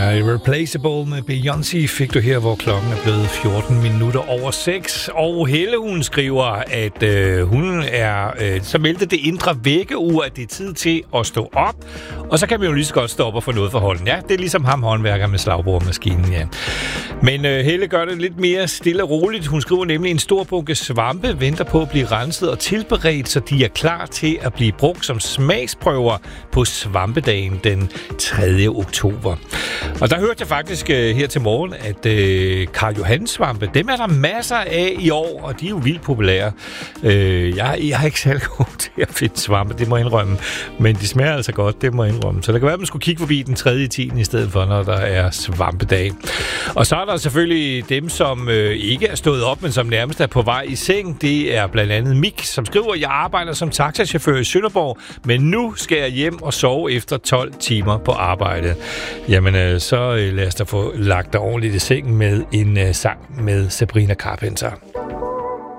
Irreplaceable med Beyoncé fik du her, hvor klokken er blevet 14 minutter over 6. Og Helle, hun skriver, at hun er så meldte det indre vækkeur, at det er tid til at stå op. Og så kan man jo lige så godt stå op og få noget for hånden. Ja, det er ligesom ham håndværker med slagboremaskinen, ja. Men Helle gør det lidt mere stille og roligt. Hun skriver nemlig, en stor bunke svampe venter på at blive renset og tilberedt, så de er klar til at blive brugt som smagsprøver på svampedagen den 3. oktober. Og der hørte jeg faktisk her til morgen, at Karl Johans svampe, dem er der masser af i år, og de er jo vildt populære. Jeg er ikke særlig god til at finde svampe, det må jeg indrømme. Men de smager altså godt, det må jeg indrømme. Så det kan være, at man skulle kigge forbi den 3. 10. i stedet for, når der er svampedag. Og så er der selvfølgelig dem, som ikke er stået op, men som nærmest er på vej i seng. Det er blandt andet Mik, som skriver, jeg arbejder som taxachauffør i Sønderborg, men nu skal jeg hjem og sove efter 12 timer på arbejde. Jamen, så lad os da få lagt dig ordentligt i sengen med en sang med Sabrina Carpenter.